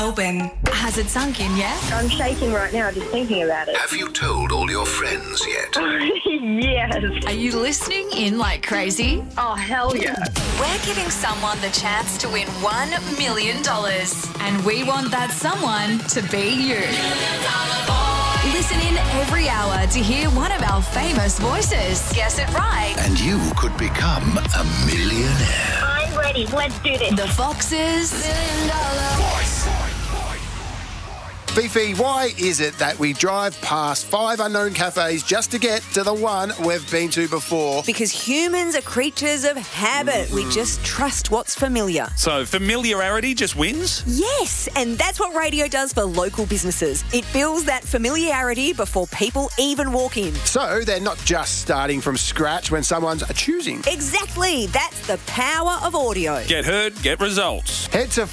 Melbourne. Has it sunk in yet? I'm shaking right now just thinking about it. Have you told all your friends yet? Yes. Are you listening in like crazy? Oh, hell yeah. We're giving someone the chance to win $1 million. And we want that someone to be you. Listen in every hour to hear one of our famous voices. Guess it right. And you could become a millionaire. I'm ready. Let's do this. The Foxes. Fifi, why is it that we drive past 5 unknown cafes just to get to the one we've been to before? Because humans are creatures of habit. We just trust what's familiar. So familiarity just wins? Yes, and that's what radio does for local businesses. It builds that familiarity before people even walk in. So they're not just starting from scratch when someone's choosing. Exactly. That's the power of audio. Get heard, get results. Head to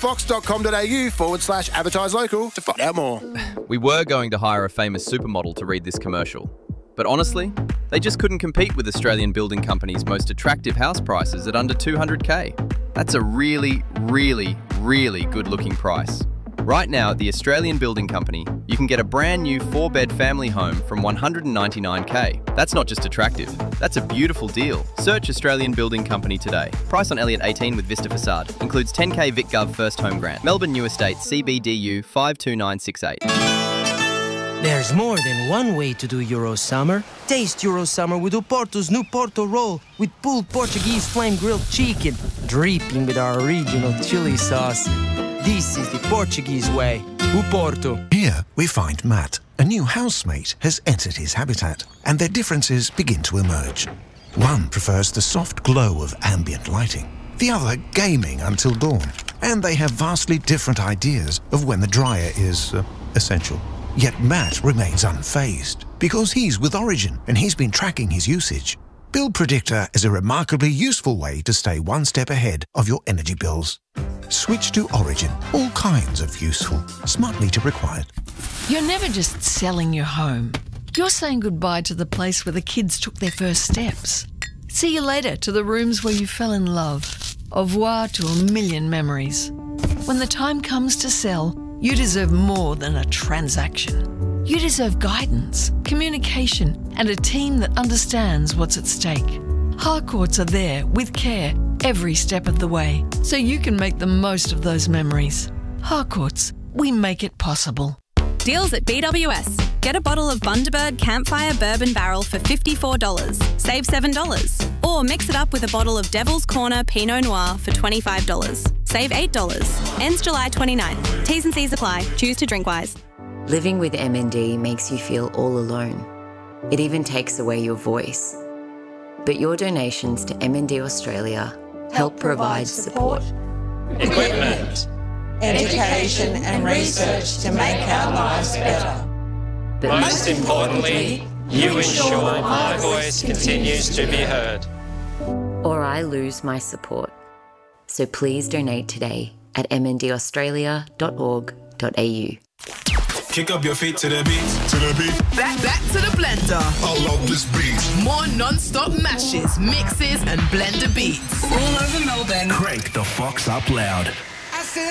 fox.com.au/advertise local to find out more. We were going to hire a famous supermodel to read this commercial, but honestly, they just couldn't compete with Australian building companies' most attractive house prices at under $200K. That's a really, really, really good-looking price. Right now at the Australian Building Company, you can get a brand new 4-bed family home from $199K. That's not just attractive, that's a beautiful deal. Search Australian Building Company today. Price on Elliott 18 with Vista Facade. Includes 10K VicGov first home grant. Melbourne New Estate CBDU 52968. There's more than one way to do Eurosummer. Taste Eurosummer with Oporto's new Porto roll with pulled Portuguese flame grilled chicken, dripping with our original chili sauce. This is the Portuguese way. Oporto. Here we find Matt. A new housemate has entered his habitat, and their differences begin to emerge. One prefers the soft glow of ambient lighting, the other gaming until dawn, and they have vastly different ideas of when the dryer is essential. Yet Matt remains unfazed because he's with Origin and he's been tracking his usage. Bill Predictor is a remarkably useful way to stay one step ahead of your energy bills. Switch to Origin. All kinds of useful smart meter required. You're never just selling your home. You're saying goodbye to the place where the kids took their first steps. See you later to the rooms where you fell in love. Au revoir to a million memories. When the time comes to sell, you deserve more than a transaction. You deserve guidance, communication, and a team that understands what's at stake. Harcourts are there with care every step of the way, so you can make the most of those memories. Harcourts, we make it possible. Deals at BWS. Get a bottle of Bundaberg Campfire Bourbon Barrel for $54. Save $7. Or mix it up with a bottle of Devil's Corner Pinot Noir for $25. Save $8. Ends July 29th. T's and C's apply. Choose to drink wise. Living with MND makes you feel all alone. It even takes away your voice. But your donations to MND Australia help provide support, equipment, education and research to make our lives better. But most importantly, you ensure my voice continues to be heard. Or I lose my support. So please donate today at mndaustralia.org.au. Kick up your feet to the beat, to the beat. Back to the blender. I love this beat. More non-stop mashes, mixes and blender beats. All over Melbourne. Crank the Fox up loud.